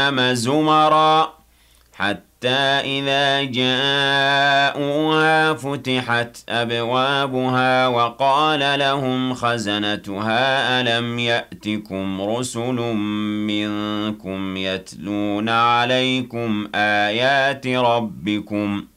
زمرا حتى إذا جاءوها فتحت أبوابها وقال لهم خزنتها ألم يأتكم رسل منكم يتلون عليكم آيات ربكم